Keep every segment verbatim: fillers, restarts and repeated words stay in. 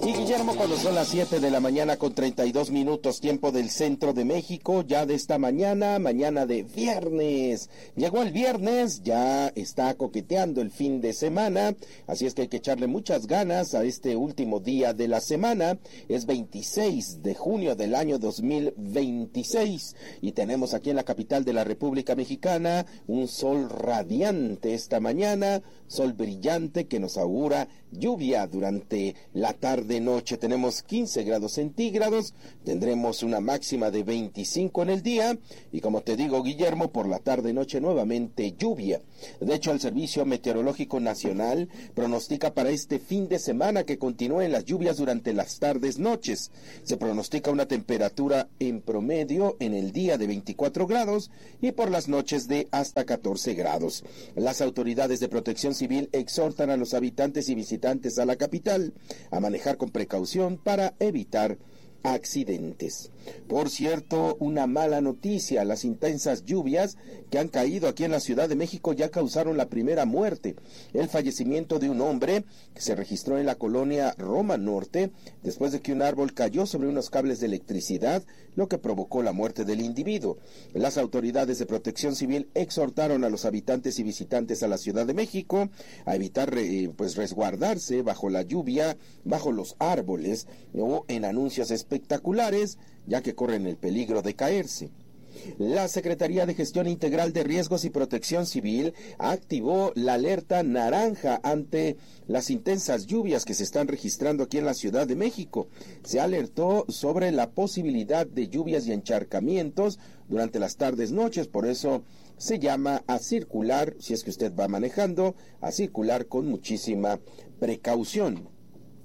Y Guillermo, cuando son las siete de la mañana con treinta y dos minutos, tiempo del centro de México, ya de esta mañana, mañana de viernes. Llegó el viernes, ya está coqueteando el fin de semana, así es que hay que echarle muchas ganas a este último día de la semana. Es veintiséis de junio del año dos mil veintiséis y tenemos aquí en la capital de la República Mexicana un sol radiante esta mañana, sol brillante que nos augura lluvia durante la tarde noche. Tenemos quince grados centígrados, tendremos una máxima de veinticinco en el día y, como te digo, Guillermo, por la tarde noche nuevamente lluvia. De hecho, el Servicio Meteorológico Nacional pronostica para este fin de semana que continúen las lluvias durante las tardes noches. Se pronostica una temperatura en promedio en el día de veinticuatro grados y por las noches de hasta catorce grados. Las autoridades de Protección Civil exhortan a los habitantes y visitantes a la capital a manejar con precaución para evitar accidentes. Por cierto, una mala noticia: las intensas lluvias que han caído aquí en la Ciudad de México ya causaron la primera muerte, el fallecimiento de un hombre que se registró en la colonia Roma Norte después de que un árbol cayó sobre unos cables de electricidad, lo que provocó la muerte del individuo. Las autoridades de Protección Civil exhortaron a los habitantes y visitantes a la Ciudad de México a evitar eh, pues resguardarse bajo la lluvia, bajo los árboles o en anuncios espectaculares, ya que corren el peligro de caerse. La Secretaría de Gestión Integral de Riesgos y Protección Civil activó la alerta naranja ante las intensas lluvias que se están registrando aquí en la Ciudad de México. Se alertó sobre la posibilidad de lluvias y encharcamientos durante las tardes noches, por eso se llama a circular, si es que usted va manejando, a circular con muchísima precaución.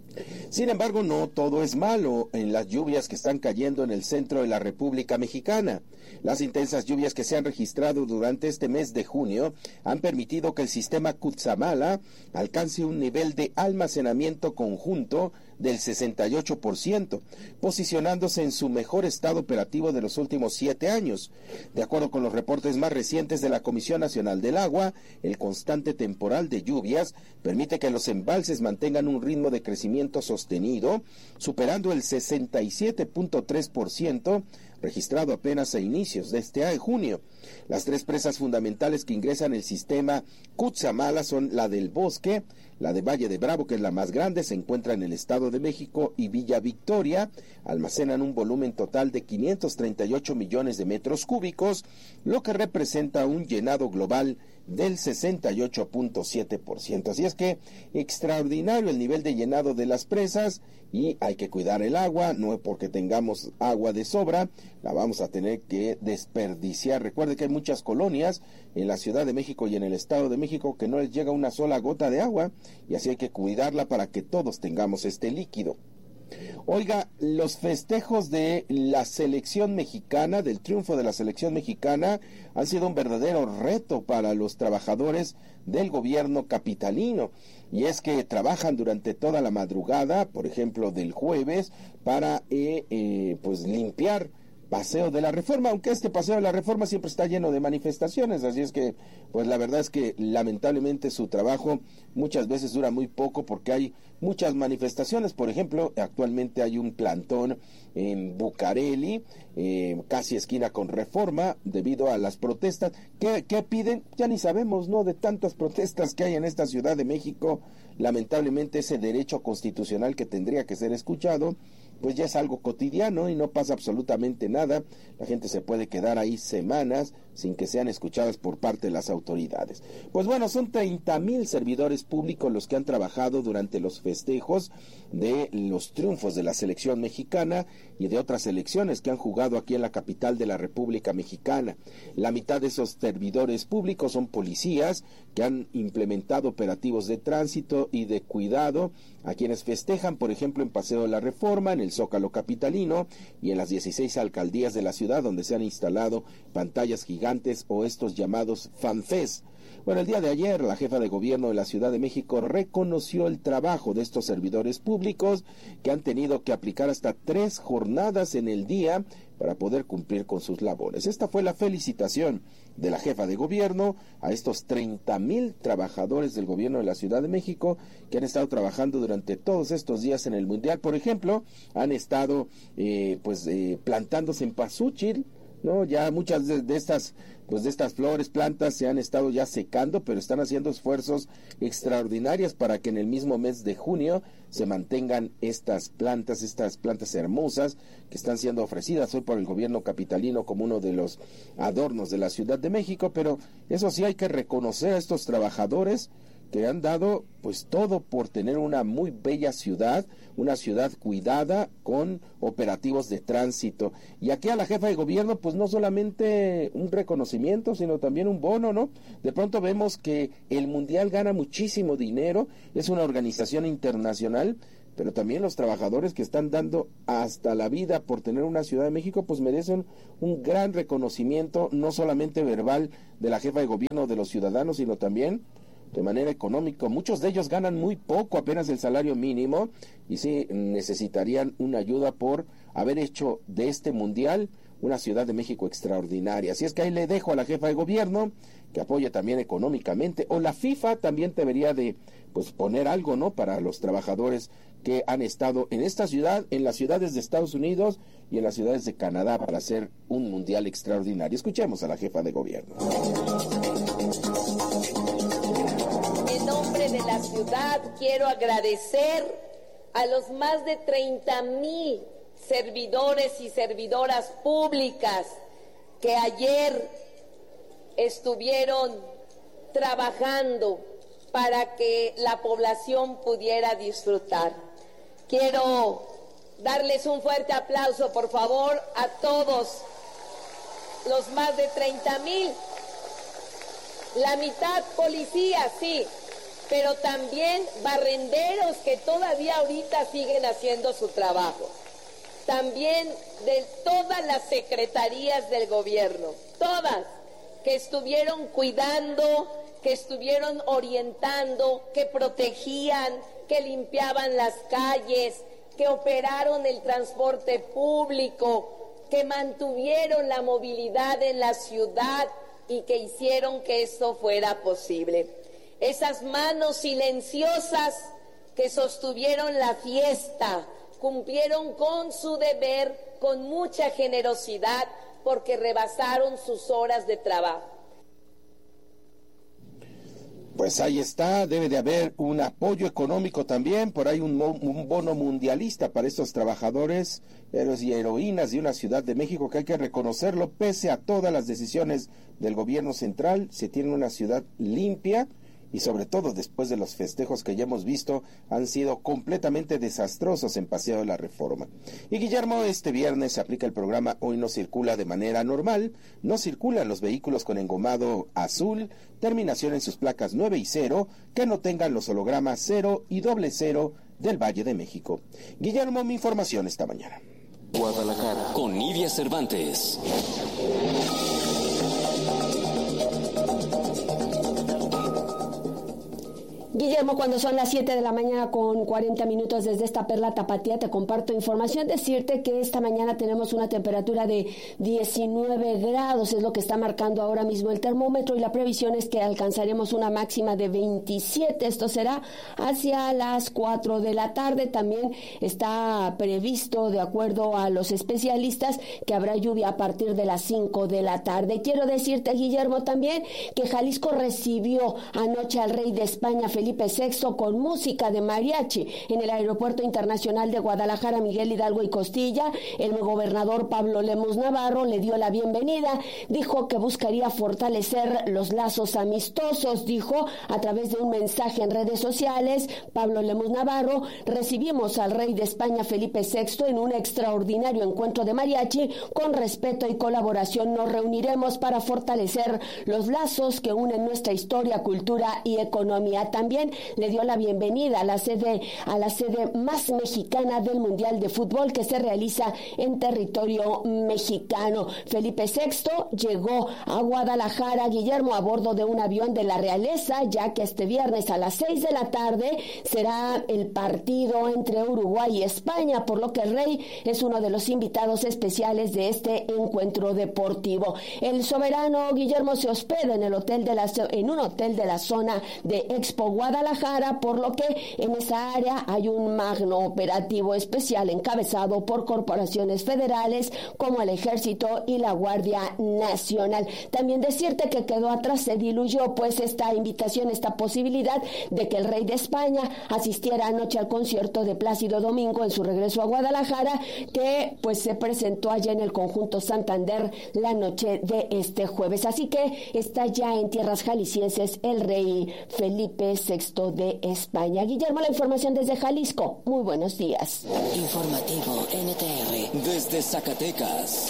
Sin embargo, no todo es malo en las lluvias que están cayendo en el centro de la República Mexicana. Las intensas lluvias que se han registrado durante este mes de junio han permitido que el sistema Cutzamala alcance un nivel de almacenamiento conjunto del sesenta y ocho por ciento, posicionándose en su mejor estado operativo de los últimos siete años. De acuerdo con los reportes más recientes de la Comisión Nacional del Agua, el constante temporal de lluvias permite que los embalses mantengan un ritmo de crecimiento sostenido, superando el sesenta y siete punto tres por ciento registrado apenas a inicios de este año, junio. Las tres presas fundamentales que ingresan el sistema Cutzamala son la del Bosque, la de Valle de Bravo, que es la más grande, se encuentra en el Estado de México, y Villa Victoria. Almacenan un volumen total de quinientos treinta y ocho millones de metros cúbicos, lo que representa un llenado global del sesenta y ocho punto siete por ciento. Así es que extraordinario el nivel de llenado de las presas, y hay que cuidar el agua, no porque tengamos agua de sobra, la vamos a tener que desperdiciar. Recuerde que hay muchas colonias en la Ciudad de México y en el Estado de México que no les llega una sola gota de agua, y así hay que cuidarla para que todos tengamos este líquido. Oiga, los festejos de la selección mexicana, del triunfo de la selección mexicana, han sido un verdadero reto para los trabajadores del gobierno capitalino, y es que trabajan durante toda la madrugada, por ejemplo del jueves, para eh, eh, pues limpiar Paseo de la Reforma, aunque este Paseo de la Reforma siempre está lleno de manifestaciones, así es que, pues la verdad es que lamentablemente su trabajo muchas veces dura muy poco porque hay muchas manifestaciones. Por ejemplo, actualmente hay un plantón en Bucareli, eh, casi esquina con Reforma, debido a las protestas. ¿Qué, qué piden? Ya ni sabemos, ¿no? De tantas protestas que hay en esta Ciudad de México, lamentablemente ese derecho constitucional que tendría que ser escuchado, pues ya es algo cotidiano y no pasa absolutamente nada. La gente se puede quedar ahí semanas sin que sean escuchadas por parte de las autoridades. Pues bueno, son treinta mil servidores públicos los que han trabajado durante los festejos de los triunfos de la selección mexicana y de otras selecciones que han jugado aquí en la capital de la República Mexicana. La mitad de esos servidores públicos son policías que han implementado operativos de tránsito y de cuidado a quienes festejan, por ejemplo, en Paseo de la Reforma, en el Zócalo capitalino y en las dieciséis alcaldías de la ciudad, donde se han instalado pantallas gigantes gigantes o estos llamados FanFest. Bueno, el día de ayer la jefa de gobierno de la Ciudad de México reconoció el trabajo de estos servidores públicos que han tenido que aplicar hasta tres jornadas en el día para poder cumplir con sus labores. Esta fue la felicitación de la jefa de gobierno a estos treinta mil trabajadores del gobierno de la Ciudad de México que han estado trabajando durante todos estos días en el Mundial. Por ejemplo, han estado eh, pues eh, plantándose en pasuchil, ¿no? Ya muchas de, de estas pues de estas flores, plantas se han estado ya secando, pero están haciendo esfuerzos extraordinarios para que en el mismo mes de junio se mantengan estas plantas, estas plantas hermosas que están siendo ofrecidas hoy por el gobierno capitalino como uno de los adornos de la Ciudad de México. Pero eso sí, hay que reconocer a estos trabajadores que han dado pues todo por tener una muy bella ciudad, una ciudad cuidada con operativos de tránsito. Y aquí a la jefa de gobierno pues no solamente un reconocimiento, sino también un bono, ¿no? De pronto vemos que el Mundial gana muchísimo dinero, es una organización internacional, pero también los trabajadores que están dando hasta la vida por tener una Ciudad de México pues merecen un gran reconocimiento, no solamente verbal de la jefa de gobierno de los ciudadanos, sino también de manera económica. Muchos de ellos ganan muy poco, apenas el salario mínimo, y sí necesitarían una ayuda por haber hecho de este mundial una Ciudad de México extraordinaria. Así es que ahí le dejo a la jefa de gobierno que apoye también económicamente, o la FIFA también debería de pues poner algo, ¿no?, para los trabajadores que han estado en esta ciudad, en las ciudades de Estados Unidos y en las ciudades de Canadá para hacer un mundial extraordinario. Escuchemos a la jefa de gobierno. En nombre de la ciudad quiero agradecer a los más de treinta mil servidores y servidoras públicas que ayer estuvieron trabajando para que la población pudiera disfrutar. Quiero darles un fuerte aplauso, por favor, a todos los más de treinta mil. La mitad policías, sí, pero también barrenderos que todavía ahorita siguen haciendo su trabajo. También de todas las secretarías del gobierno, todas, que estuvieron cuidando, que estuvieron orientando, que protegían, que limpiaban las calles, que operaron el transporte público, que mantuvieron la movilidad en la ciudad y que hicieron que esto fuera posible. Esas manos silenciosas que sostuvieron la fiesta, cumplieron con su deber con mucha generosidad porque rebasaron sus horas de trabajo. Pues ahí está, debe de haber un apoyo económico también, por ahí un, un bono mundialista para estos trabajadores, héroes y heroínas de una Ciudad de México que hay que reconocerlo, pese a todas las decisiones del gobierno central, se tiene una ciudad limpia y sobre todo después de los festejos que ya hemos visto han sido completamente desastrosos en Paseo de la Reforma. Y Guillermo, este viernes se aplica el programa Hoy no circula de manera normal, no circulan los vehículos con engomado azul, terminación en sus placas nueve y cero, que no tengan los hologramas cero y doble cero del Valle de México. Guillermo, mi información esta mañana. Guadalajara, con Nidia Cervantes. Guillermo, cuando son las siete de la mañana con cuarenta minutos desde esta perla tapatía, te comparto información. Decirte que esta mañana tenemos una temperatura de diecinueve grados, es lo que está marcando ahora mismo el termómetro, y la previsión es que alcanzaremos una máxima de veintisiete. Esto será hacia las cuatro de la tarde. También está previsto, de acuerdo a los especialistas, que habrá lluvia a partir de las cinco de la tarde. Quiero decirte, Guillermo, también que Jalisco recibió anoche al rey de España, Felipe sexto, con música de mariachi en el Aeropuerto Internacional de Guadalajara. Miguel Hidalgo y Costilla, el gobernador Pablo Lemus Navarro, le dio la bienvenida, dijo que buscaría fortalecer los lazos amistosos, dijo a través de un mensaje en redes sociales. Pablo Lemus Navarro: recibimos al rey de España Felipe sexto en un extraordinario encuentro de mariachi, con respeto y colaboración nos reuniremos para fortalecer los lazos que unen nuestra historia, cultura y economía. También también le dio la bienvenida a la sede, a la sede más mexicana del Mundial de Fútbol que se realiza en territorio mexicano. Felipe sexto llegó a Guadalajara, Guillermo, a bordo de un avión de la realeza, ya que este viernes a las seis de la tarde será el partido entre Uruguay y España, por lo que el rey es uno de los invitados especiales de este encuentro deportivo. El soberano Guillermo se hospeda en el hotel de la, en un hotel de la zona de Expo Guadalajara, por lo que en esa área hay un magno operativo especial encabezado por corporaciones federales como el Ejército y la Guardia Nacional. También decirte que quedó atrás, se diluyó pues esta invitación, esta posibilidad de que el rey de España asistiera anoche al concierto de Plácido Domingo en su regreso a Guadalajara, que pues se presentó allá en el conjunto Santander la noche de este jueves. Así que está ya en tierras jaliscienses el rey Felipe sexto de España. Guillermo, la información desde Jalisco. Muy buenos días. Informativo N T R desde Zacatecas.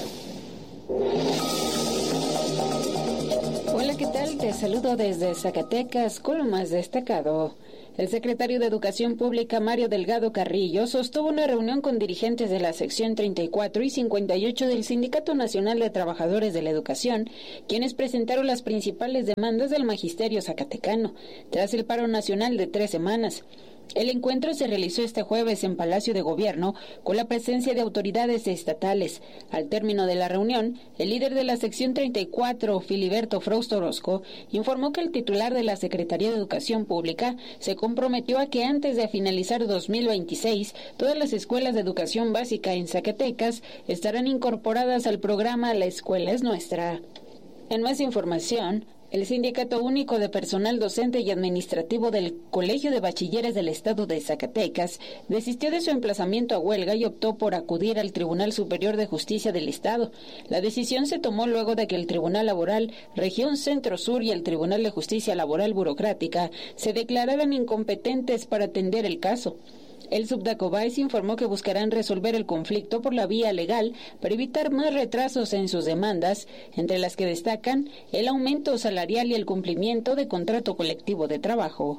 Hola, ¿qué tal? Te saludo desde Zacatecas con lo más destacado. El secretario de Educación Pública, Mario Delgado Carrillo, sostuvo una reunión con dirigentes de la sección treinta y cuatro y cincuenta y ocho del Sindicato Nacional de Trabajadores de la Educación, quienes presentaron las principales demandas del magisterio zacatecano, tras el paro nacional de tres semanas. El encuentro se realizó este jueves en Palacio de Gobierno con la presencia de autoridades estatales. Al término de la reunión, el líder de la sección treinta y cuatro, Filiberto Frausto Orozco, informó que el titular de la Secretaría de Educación Pública se comprometió a que antes de finalizar dos mil veintiséis, todas las escuelas de educación básica en Zacatecas estarán incorporadas al programa La Escuela es Nuestra. En más información, el Sindicato Único de Personal Docente y Administrativo del Colegio de Bachilleres del Estado de Zacatecas desistió de su emplazamiento a huelga y optó por acudir al Tribunal Superior de Justicia del Estado. La decisión se tomó luego de que el Tribunal Laboral Región Centro Sur y el Tribunal de Justicia Laboral Burocrática se declararan incompetentes para atender el caso. El Subdacobais informó que buscarán resolver el conflicto por la vía legal para evitar más retrasos en sus demandas, entre las que destacan el aumento salarial y el cumplimiento de contrato colectivo de trabajo.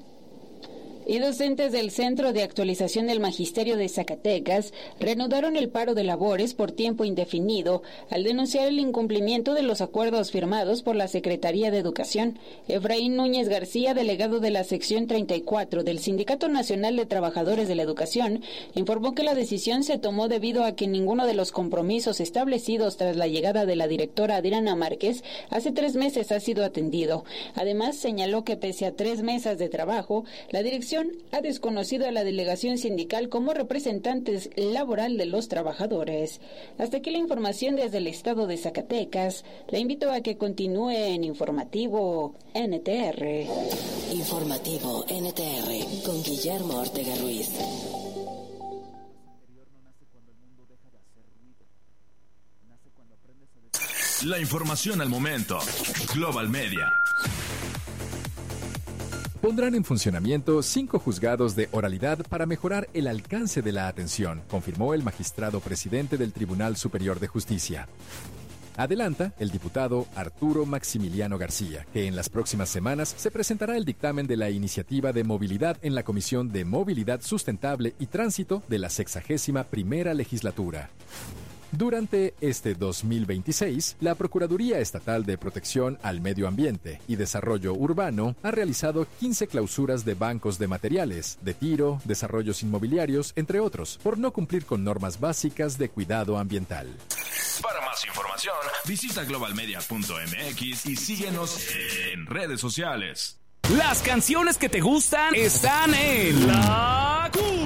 Y docentes del Centro de Actualización del Magisterio de Zacatecas reanudaron el paro de labores por tiempo indefinido al denunciar el incumplimiento de los acuerdos firmados por la Secretaría de Educación. Efraín Núñez García, delegado de la sección treinta y cuatro del Sindicato Nacional de Trabajadores de la Educación, informó que la decisión se tomó debido a que ninguno de los compromisos establecidos tras la llegada de la directora Adriana Márquez hace tres meses ha sido atendido. Además, señaló que pese a tres mesas de trabajo, la dirección ha desconocido a la delegación sindical como representantes laboral de los trabajadores. Hasta aquí la información desde el estado de Zacatecas. La invito a que continúe en Informativo N T R. Informativo N T R con Guillermo Ortega Ruiz. La información al momento. Global Media. Pondrán en funcionamiento cinco juzgados de oralidad para mejorar el alcance de la atención, confirmó el magistrado presidente del Tribunal Superior de Justicia. Adelanta el diputado Arturo Maximiliano García, que en las próximas semanas se presentará el dictamen de la iniciativa de movilidad en la Comisión de Movilidad Sustentable y Tránsito de la sexagésima primera legislatura. Durante este dos mil veintiséis, la Procuraduría Estatal de Protección al Medio Ambiente y Desarrollo Urbano ha realizado quince clausuras de bancos de materiales, de tiro, desarrollos inmobiliarios, entre otros, por no cumplir con normas básicas de cuidado ambiental. Para más información, visita global media punto m x y síguenos en redes sociales. Las canciones que te gustan están en La Q.